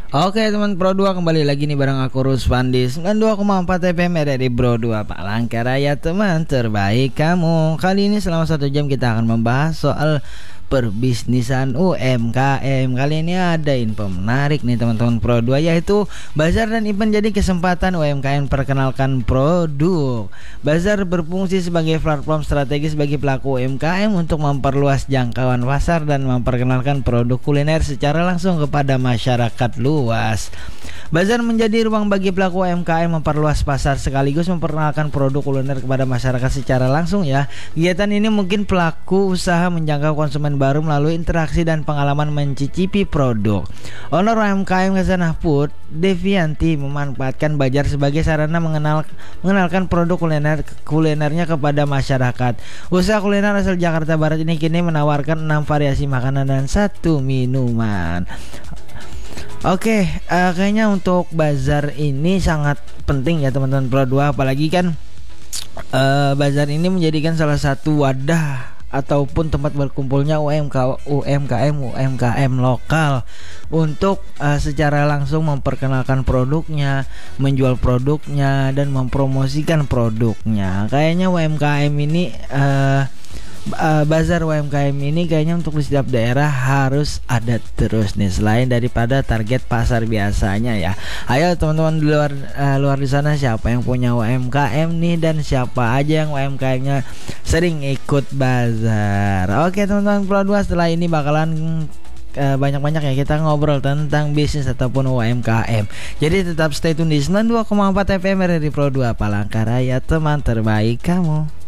Oke teman Pro 2, kembali lagi nih bareng aku Ruswandi 92,4 FM dari Bro 2 Palangkaraya, teman terbaik kamu. Kali ini selama 1 jam kita akan membahas soal perbisnisan UMKM. Kali ini ada info menarik nih teman-teman Pro 2, yaitu bazar dan event jadi kesempatan UMKM perkenalkan produk. Bazar berfungsi sebagai platform strategis bagi pelaku UMKM untuk memperluas jangkauan pasar dan memperkenalkan produk kuliner secara langsung kepada masyarakat luas. Bazar menjadi ruang bagi pelaku UMKM memperluas pasar sekaligus memperkenalkan produk kuliner kepada masyarakat secara langsung ya. Kegiatan ini mungkin pelaku usaha menjangkau konsumen baru melalui interaksi dan pengalaman mencicipi produk. Owner UMKM Khazanah Food, Devianti, memanfaatkan bazar sebagai sarana mengenalkan produk kulinernya kepada masyarakat. Usaha kuliner asal Jakarta Barat ini kini menawarkan 6 variasi makanan dan 1 minuman. Oke, kayaknya untuk bazar ini sangat penting ya teman-teman Pro 2, apalagi kan bazar ini menjadikan salah satu wadah ataupun tempat berkumpulnya UMKM lokal untuk secara langsung memperkenalkan produknya, menjual produknya, dan mempromosikan produknya. Kayaknya UMKM ini bazar UMKM ini kayaknya untuk di setiap daerah harus ada terus nih, selain daripada target pasar biasanya ya. Ayo teman-teman di luar di sana, siapa yang punya UMKM nih dan siapa aja yang UMKM-nya sering ikut bazar. Oke teman-teman Pro 2, setelah ini bakalan banyak-banyak ya kita ngobrol tentang bisnis ataupun UMKM. Jadi tetap stay tune di 92,4 FM dari Pro 2 Palangkaraya, teman terbaik kamu.